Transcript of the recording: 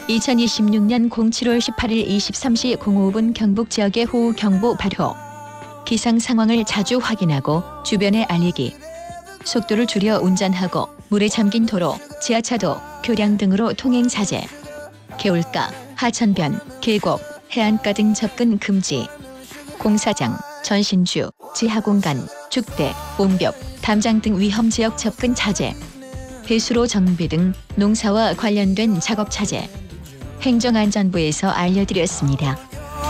2026년 07월 18일 23시 05분 경북 지역의 호우경보 발효. 기상 상황을 자주 확인하고 주변에 알리기. 속도를 줄여 운전하고 물에 잠긴 도로, 지하차도, 교량 등으로 통행 자제. 개울가, 하천변, 계곡, 해안가 등 접근 금지. 공사장, 전신주, 지하공간, 축대, 옹벽, 담장 등 위험지역 접근 자제. 배수로 정비 등 농사와 관련된 작업 자제. 행정안전부에서 알려드렸습니다.